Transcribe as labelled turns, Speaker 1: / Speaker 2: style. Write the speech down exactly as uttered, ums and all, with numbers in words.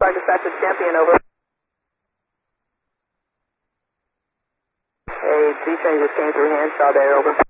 Speaker 1: Flight Dispatcher Champion, over. Hey, C-Train just came through Hanshaw there, over.